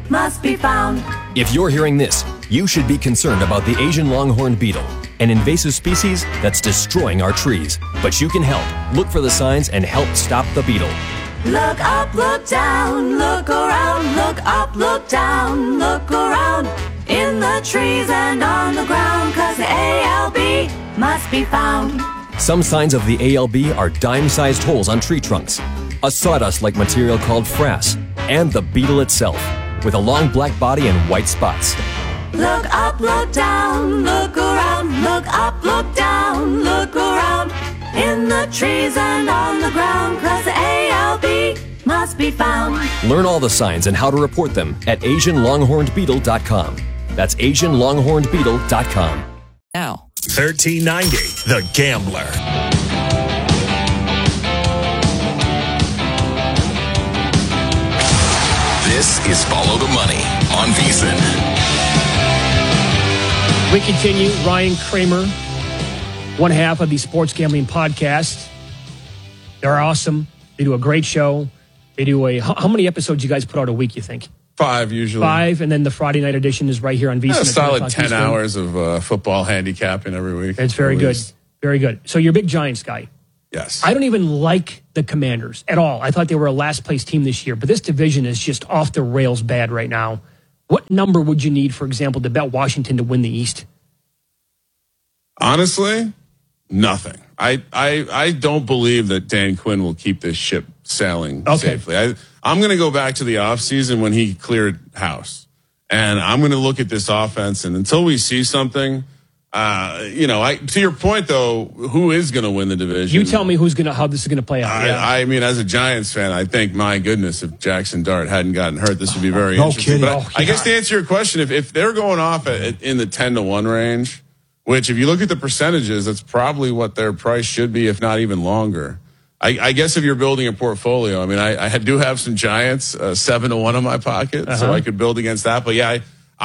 must be found. If you're hearing this, you should be concerned about the Asian longhorned beetle, an invasive species that's destroying our trees. But you can help. Look for the signs and help stop the beetle. Look up, look down, look around, look up, look down, look around, in the trees and on the ground, 'cause the ALB must be found. Some signs of the ALB are dime-sized holes on tree trunks, a sawdust-like material called frass, and the beetle itself, with a long black body and white spots. Look up, look down, look around, look up, look down, look around, in the trees and on the ground, 'cause the ALB must be found. Learn all the signs and how to report them at AsianLonghornedBeetle.com. That's AsianLonghornedBeetle.com. Now, 1390, The Gambler. This is Follow the Money on VSiN. We continue. Ryan Kramer, one half of the Sports Gambling Podcast. They're awesome. They do a great show. They do how many episodes you guys put out a week, you think? 5 usually. 5, and then the Friday night edition is right here on VSiN. A solid 10 hours of football handicapping every week. It's very good. Very good. So you're a big Giants guy. Yes. I don't even like the Commanders at all. I thought they were a last-place team this year, but this division is just off the rails bad right now. What number would you need, for example, to bet Washington to win the East? Honestly, nothing. I don't believe that Dan Quinn will keep this ship sailing safely. I'm going to go back to the offseason when he cleared house, and I'm going to look at this offense, and until we see something, to your point, though, who is going to win the division? You tell me how this is going to play out. I mean, as a Giants fan, I think, my goodness, if Jackson Dart hadn't gotten hurt, this would be very interesting. Kidding. But I guess to answer your question, if they're going off in the 10-1 range, which if you look at the percentages, that's probably what their price should be, if not even longer. I guess if you're building a portfolio, I mean, I do have some Giants, 7-1 in my pocket, so I could build against that. But yeah,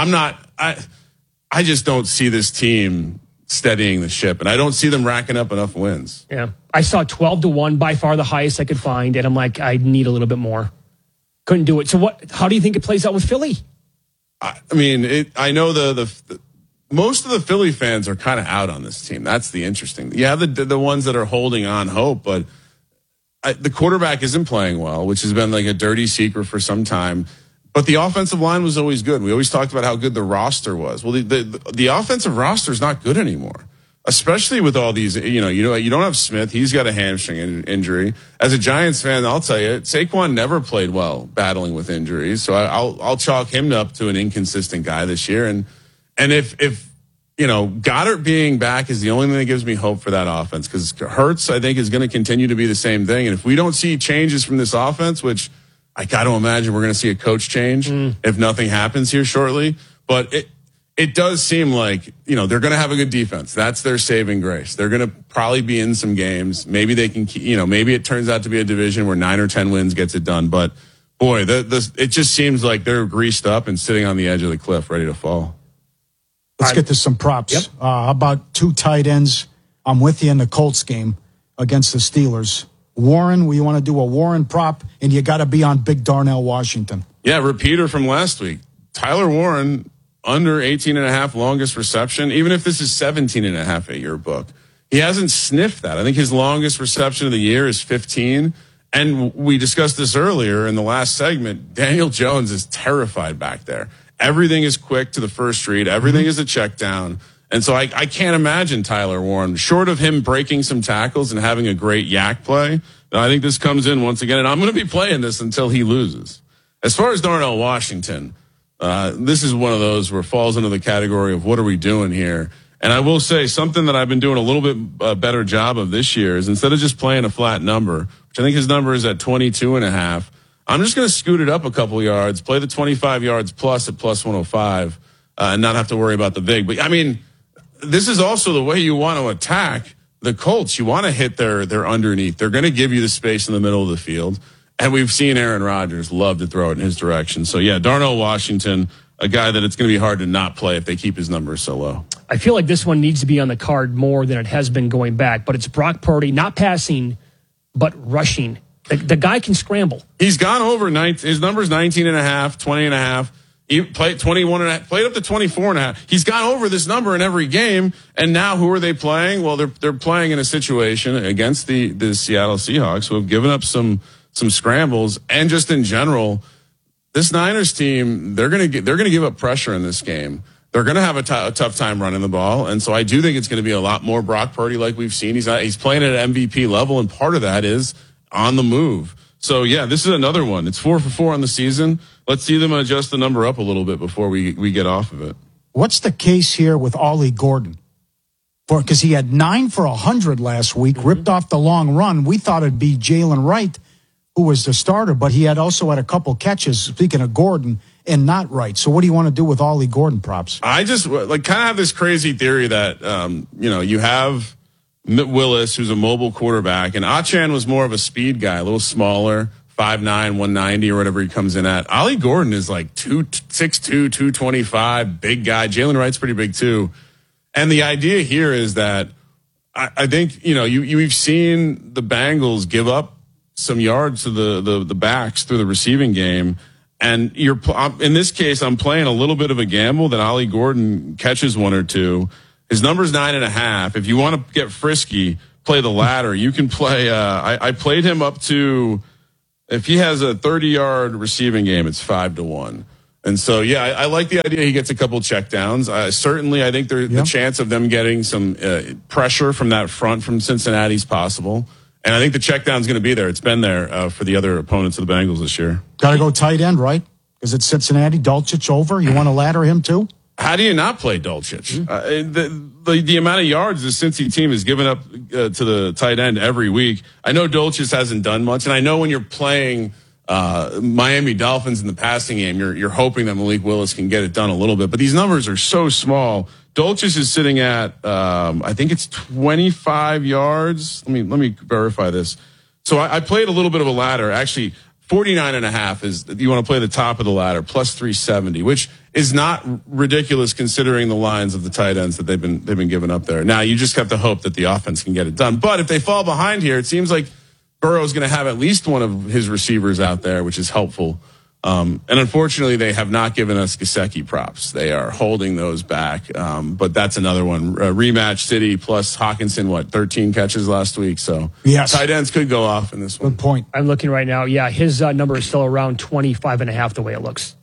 I just don't see this team steadying the ship, and I don't see them racking up enough wins. Yeah. I saw 12-1, by far the highest I could find, and I'm like, I need a little bit more. Couldn't do it. So how do you think it plays out with Philly? I mean, I know the most of the Philly fans are kind of out on this team. That's the interesting. You have the ones that are holding on hope, but the quarterback isn't playing well, which has been like a dirty secret for some time. But the offensive line was always good. We always talked about how good the roster was. Well, the offensive roster is not good anymore, especially with all these. You don't have Smith. He's got a hamstring injury. As a Giants fan, I'll tell you, Saquon never played well battling with injuries. So I'll chalk him up to an inconsistent guy this year. And if Goddard being back is the only thing that gives me hope for that offense, because Hurts, I think, is going to continue to be the same thing. And if we don't see changes from this offense, which I got to imagine we're going to see a coach change if nothing happens here shortly. But it does seem like, they're going to have a good defense. That's their saving grace. They're going to probably be in some games. Maybe they can, maybe it turns out to be a division where 9 or 10 wins gets it done. But boy, it just seems like they're greased up and sitting on the edge of the cliff, ready to fall. Let's get to some props. Yep. How about 2 tight ends? I'm with you in the Colts game against the Steelers. Warren, you want to do a Warren prop, and you got to be on Big Darnell Washington. Yeah, repeater from last week. Tyler Warren, under 18.5 longest reception, even if this is 17.5 at your book. He hasn't sniffed that. I think his longest reception of the year is 15. And we discussed this earlier in the last segment. Daniel Jones is terrified back there. Everything is quick to the first read. Everything is a check down. And so I can't imagine Tyler Warren, short of him breaking some tackles and having a great yak play. I think this comes in once again, and I'm going to be playing this until he loses. As far as Darnell Washington, this is one of those where it falls into the category of what are we doing here? And I will say something that I've been doing a little bit better job of this year is instead of just playing a flat number, which I think his number is at 22.5, I'm just going to scoot it up a couple yards, play the 25 yards plus at plus 105, and not have to worry about the vig. But I mean, this is also the way you want to attack the Colts. You want to hit their underneath. They're going to give you the space in the middle of the field. And we've seen Aaron Rodgers love to throw it in his direction. So, yeah, Darnell Washington, a guy that it's going to be hard to not play if they keep his numbers so low. I feel like this one needs to be on the card more than it has been going back. But it's Brock Purdy, not passing, but rushing. The guy can scramble. He's gone over his number's 19.5, 20.5. He played 21 and a half, played up to 24 and a half. He's gone over this number in every game. And now who are they playing? Well, they're playing in a situation against the Seattle Seahawks, who have given up some scrambles, and just in general, this Niners team, they're going to give up pressure in this game. They're going to have a tough time running the ball. And so I do think it's going to be a lot more Brock Purdy like we've seen. He's playing at an MVP level, and part of that is on the move. So yeah, this is another one. It's 4 for 4 on the season. Let's see them adjust the number up a little bit before we get off of it. What's the case here with Ollie Gordon? Because he had 9 for 100 last week, ripped off the long run. We thought it'd be Jalen Wright who was the starter, but he also had a couple catches, speaking of Gordon, and not Wright. So what do you want to do with Ollie Gordon props? I just kind of have this crazy theory that, you have Willis, who's a mobile quarterback, and Achane was more of a speed guy, a little smaller, 5'9", 190 or whatever he comes in at. Ollie Gordon is like 6'2", 225, big guy. Jalen Wright's pretty big too. And the idea here is that I think, we've seen the Bengals give up some yards to the backs through the receiving game. And in this case, I'm playing a little bit of a gamble that Ollie Gordon catches 1 or 2. His number's 9.5. If you want to get frisky, play the ladder. You can play, I played him up to, if he has a 30-yard receiving game, it's 5-1. And so, yeah, I like the idea he gets a couple checkdowns. Certainly, I think the chance of them getting some pressure from that front from Cincinnati is possible. And I think the checkdown's going to be there. It's been there for the other opponents of the Bengals this year. Got to go tight end, right? Because it's Cincinnati. Dulcich over. You want to ladder him too? How do you not play Dulcich? The amount of yards the Cincy team has given up to the tight end every week. I know Dulcich hasn't done much, and I know when you're playing Miami Dolphins in the passing game, you're hoping that Malik Willis can get it done a little bit. But these numbers are so small. Dulcich is sitting at, I think it's 25 yards. Let me verify this. So I played a little bit of a ladder. Actually, 49.5 is, you want to play the top of the ladder, plus 370, which is not ridiculous considering the lines of the tight ends that they've been giving up there. Now you just have to hope that the offense can get it done. But if they fall behind here, it seems like Burrow's going to have at least one of his receivers out there, which is helpful. And unfortunately, they have not given us Gesicki props. They are holding those back. But that's another one. Rematch City plus Hawkinson, 13 catches last week. So yes, tight ends could go off in this one. Good point. I'm looking right now. Yeah, his number is still around 25.5 the way it looks.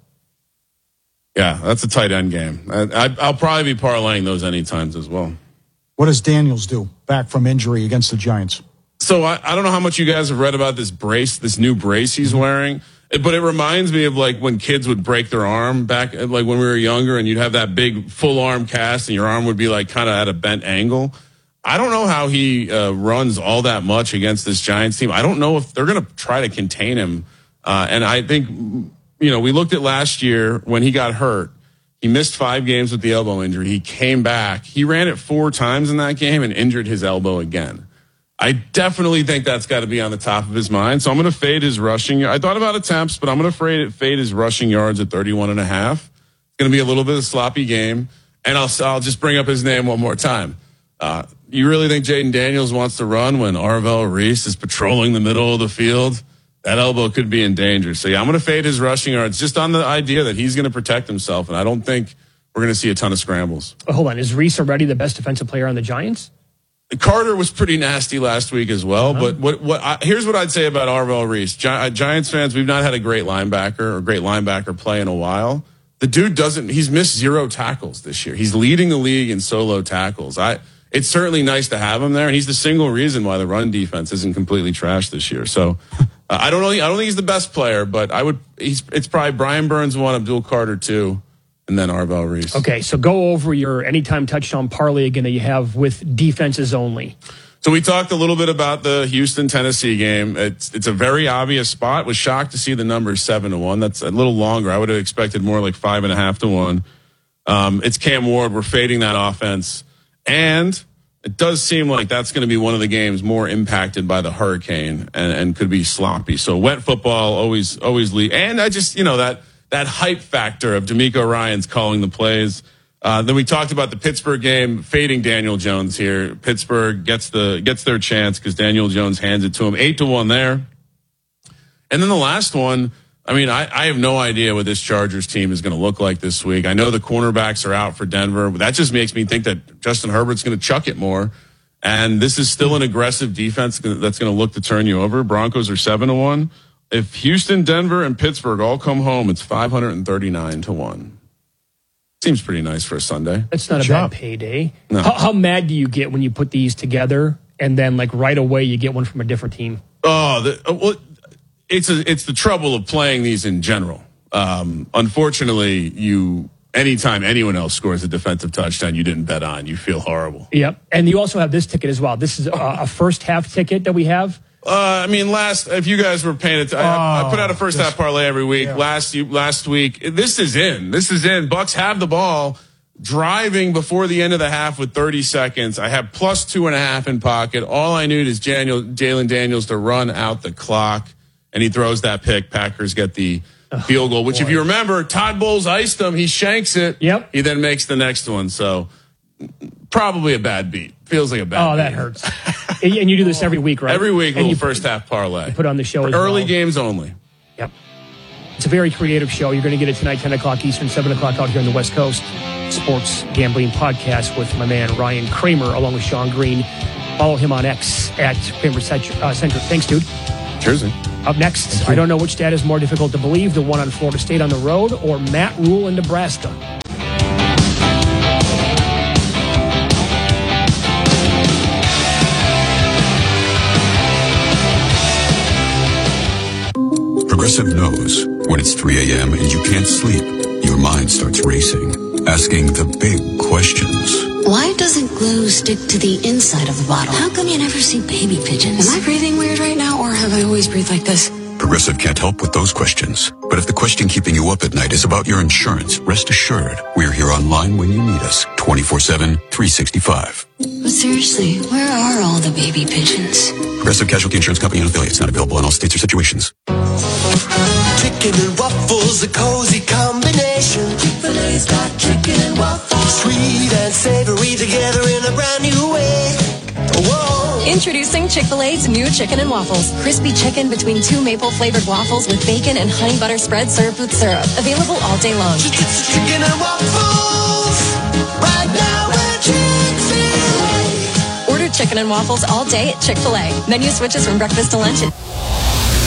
Yeah, that's a tight end game. I'll probably be parlaying those any times as well. What does Daniels do back from injury against the Giants? So I don't know how much you guys have read about this new brace he's wearing. But it reminds me of like when kids would break their arm back, like when we were younger, and you'd have that big full arm cast and your arm would be like kind of at a bent angle. I don't know how he runs all that much against this Giants team. I don't know if they're going to try to contain him. And I think, we looked at last year when he got hurt. He missed 5 games with the elbow injury. He came back. He ran it 4 times in that game and injured his elbow again. I definitely think that's got to be on the top of his mind. So I'm going to fade his rushing. I thought about attempts, but I'm going to fade his rushing yards at 31.5. It's going to be a little bit of a sloppy game. And I'll just bring up his name one more time. You really think Jaden Daniels wants to run when Arvell Reese is patrolling the middle of the field? That elbow could be in danger. So yeah, I'm going to fade his rushing yards just on the idea that he's going to protect himself. And I don't think we're going to see a ton of scrambles. Hold on. Is Reese already the best defensive player on the Giants? Carter was pretty nasty last week as well, but here's what I'd say about Arvell Reese. Giants fans, we've not had a great linebacker play in a while. The dude he's missed 0 tackles this year. He's leading the league in solo tackles. It's certainly nice to have him there, and he's the single reason why the run defense isn't completely trashed this year. So I don't think he's the best player, but it's probably Brian Burns 1, Abdul Carter 2. And then Arvell Reese. Okay, so go over your anytime touchdown parlay again that you have with defenses only. So we talked a little bit about the Houston-Tennessee game. It's a very obvious spot. Was shocked to see the number 7-1. That's a little longer. I would have expected more like 5.5 to 1. It's Cam Ward. We're fading that offense. And it does seem like that's going to be one of the games more impacted by the hurricane and could be sloppy. So wet football always lead. And I just, that hype factor of D'Amico Ryans calling the plays. Then we talked about the Pittsburgh game, fading Daniel Jones here. Pittsburgh gets their chance because Daniel Jones hands it to him. 8-1 there. And then the last one, I mean, I have no idea what this Chargers team is going to look like this week. I know the cornerbacks are out for Denver, but that just makes me think that Justin Herbert's going to chuck it more. And this is still an aggressive defense that's going to look to turn you over. Broncos are 7-1. If Houston, Denver, and Pittsburgh all come home, it's 539-1. Seems pretty nice for a Sunday. That's not a bad payday. No. How mad do you get when you put these together and then like right away you get one from a different team? Well, it's the trouble of playing these in general. Unfortunately, anytime anyone else scores a defensive touchdown you didn't bet on, you feel horrible. Yep. And you also have this ticket as well. This is a first half ticket that we have. If you guys were paying it, I put out a first half parlay every week. Yeah. Last week, this is in. Bucks have the ball, driving before the end of the half with 30 seconds. I have plus 2.5 in pocket. All I need is Jalen Daniels to run out the clock, and he throws that pick. Packers get the field goal, which if you remember, Todd Bowles iced him. He shanks it. Yep. He then makes the next one. So probably a bad beat. Feels like a bad beat. Oh, that hurts. And you do this every week, right? Every week, and little you first half parlay. put on the show as Early well. games only. Yep. It's a very creative show. You're going to get it tonight, 10 o'clock Eastern, 7 o'clock out here on the West Coast. Sports Gambling Podcast with my man Ryan Kramer along with Sean Green. Follow him on X at Kramer Centric. Thanks, dude. Cheers. Up next, I don't know which dad is more difficult to believe, the one on Florida State on the road or Matt Rule in Nebraska. Progressive knows when it's 3 a.m. and you can't sleep, your mind starts racing, asking the big questions. Why doesn't glue stick to the inside of the bottle? How come you never see baby pigeons? Am I breathing weird right now, or have I always breathed like this? Progressive can't help with those questions. But if the question keeping you up at night is about your insurance, rest assured, we're here online when you need us, 24/7, 365. But seriously, where are all the baby pigeons? Progressive Casualty Insurance Company and affiliates, not available in all states or situations. Chicken and waffles, a cozy combination. Chick-fil-A's got chicken and waffles. Sweet and savory together in a brand new way. Whoa. Introducing Chick-fil-A's new chicken and waffles. Crispy chicken between 2 maple-flavored waffles with bacon and honey butter spread served with syrup. Available all day long. Chicken and waffles. Right now at Chick-fil-A. Order chicken and waffles all day at Chick-fil-A. Menu switches from breakfast to lunch.